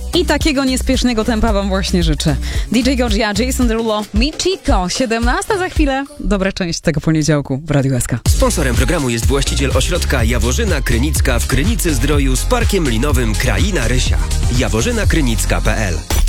I takiego niespiesznego tempa wam właśnie życzę. DJ Godzia, Jason Derulo, Michiko. 17 za chwilę. Dobra część tego poniedziałku w Radiu SK. Sponsorem programu jest właściciel ośrodka Jaworzyna Krynicka w Krynicy Zdroju z parkiem linowym Kraina Rysia. jaworzynakrynicka.pl